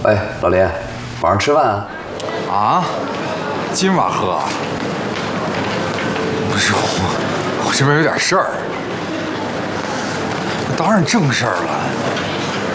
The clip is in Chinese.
哎，老林，晚上吃饭啊？ 啊？今晚喝啊？不是我这边有点事儿。当然正事儿了。